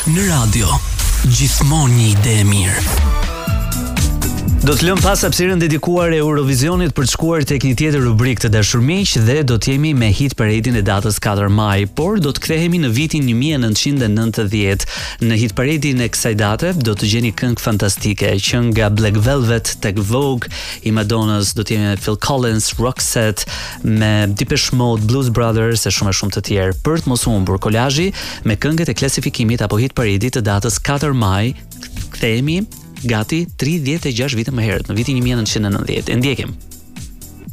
Në radio, gjithmonë një ide e mirë. Do të lëm pas hapësirën dedikuar e Eurovisionit për të shkuar tek një tjetër rubrikë të dashur miq dhe do të jemi me hit paradin e datës 4 maj, por do të kthehemi në vitin 1990. Në hit paradin e kësaj date do të gjeni këngë fantastike, që nga Black Velvet tek Vogue, i Madonnas, do të jemi me Phil Collins, Roxette, me Depeche Mode, Blues Brothers e shumë të tjerë. Për të mos humbur kolazhi me këngët e klasifikimit apo hit paradit të datës 4 maj, kthehemi gati 36 vite më herët, në vitin 1990. E ndjekim.